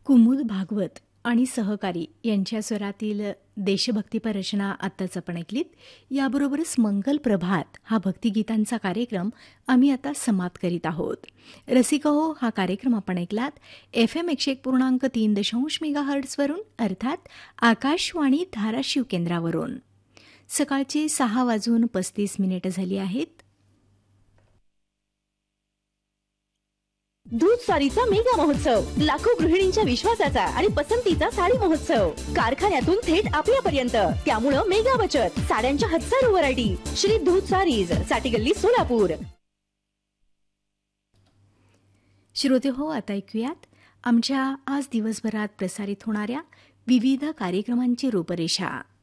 कुमुद भागवत आणि सहकारी यांच्या स्वरातील देशभक्तीपर रचना आत्ताच आपण ऐकलीत. याबरोबरच मंगल प्रभात हा भक्तिगीतांचा कार्यक्रम आम्ही आता समाप्त करीत आहोत. रसिको, हा कार्यक्रम आपण ऐकलात FM 101.3 मेगाहर्ट्झवरून, अर्थात आकाशवाणी धाराशिव केंद्रावरून. सकाळचे 6:35 झाली आहेत. दूध सारीचा मेगा महोत्सव, लाखो गृहिणींच्या विश्वासाचा आणि पसंतीचा साडी महोत्सव, कारखान्यातून थेट आपल्यापर्यंत. त्यामुळं मेगा बचत, साड्यांच्या हजारो व्हरायटी. श्री दूध सारीज, साठीगल्ली, सोलापूर. श्रोते हो, आता ऐकूयात आमच्या आज दिवसभरात प्रसारित होणाऱ्या विविध कार्यक्रमांची रूपरेषा.